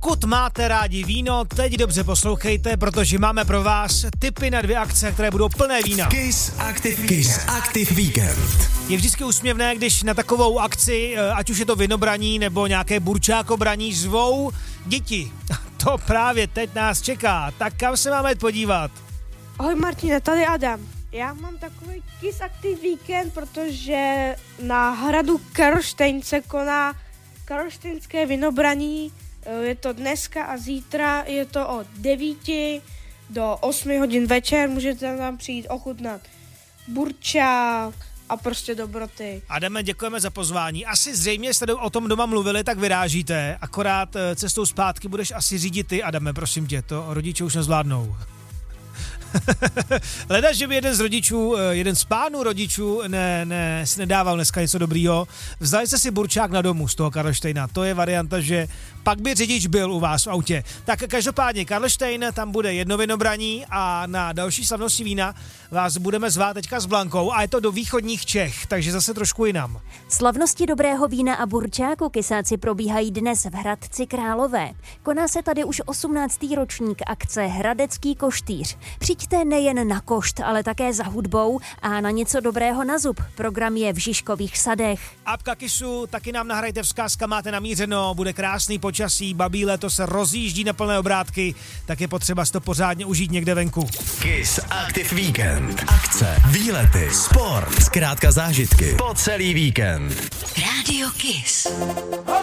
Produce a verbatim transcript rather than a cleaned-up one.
Pokud máte rádi víno, teď dobře poslouchejte, protože máme pro vás tipy na dvě akce, které budou plné vína. Kiss Active, Kiss Active Weekend. Je vždycky úsměvné, když na takovou akci, ať už je to vinobraní nebo nějaké burčákobraní, zvou děti. To právě teď nás čeká. Tak kam se máme podívat? Ahoj Martine, tady Adam. Já mám takový Kiss Active Weekend, protože na hradu Karlštejn se koná karlštejnské vinobraní. Je to dneska a zítra, je to od devíti do osmi hodin večer, můžete tam přijít ochutnat burčák a prostě dobroty. Adame, děkujeme za pozvání. Asi zřejmě jste o tom doma mluvili, tak vyrážíte, akorát cestou zpátky budeš asi řídit ty, Adame, prosím tě, to rodiče už nezvládnou. Leda, že by jeden z rodičů, jeden z pánů rodičů ne, ne, si nedával dneska něco dobrýho. Vzali jste si burčák na domu z toho Karlštejna. To je varianta, že pak by řidič byl u vás v autě. Tak každopádně Karlštejn, tam bude jedno vinobraní a na další slavnosti vína vás budeme zvát teďka s Blankou a je to do východních Čech, takže zase trošku jinam. Slavnosti dobrého vína a burčáku kysáci probíhají dnes v Hradci Králové. Koná se tady už osmnáctý ročník akce Hradecký koštýř. Přijďte nejen na košt, ale také za hudbou a na něco dobrého na zub. Program je v Žižkových sadech. Apka Kissu, taky nám nahrajte vzkázka, máte namířeno, bude krásný počasí, babí léto se rozjíždí na plné obrátky, tak je potřeba si to pořádně užít někde venku. Kiss Active Weekend. Akce, výlety, sport, zkrátka zážitky po celý víkend. Rádio Kiss.